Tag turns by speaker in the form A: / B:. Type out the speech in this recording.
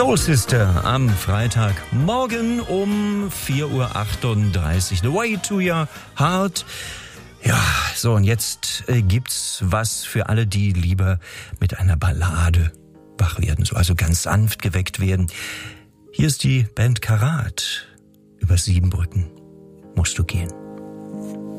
A: Soul Sister am Freitagmorgen um 4:38 Uhr. The Way to Your Heart. Ja, so und jetzt gibt's was für alle, die lieber mit einer Ballade wach werden, so also ganz sanft geweckt werden. Hier ist die Band Karat. Über 7 Brücken musst du gehen.